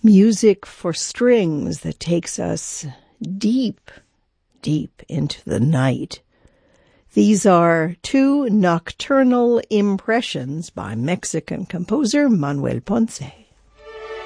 Music for strings that takes us deep, deep into the night. These are two nocturnal impressions by Mexican composer Manuel Ponce.